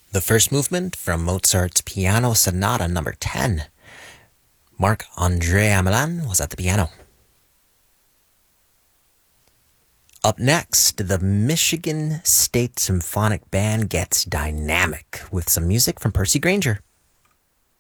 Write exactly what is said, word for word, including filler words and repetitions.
The first movement from Mozart's Piano Sonata number ten. Marc-André Hamelin was at the piano. Up next, the Michigan State Symphonic Band gets dynamic with some music from Percy Grainger.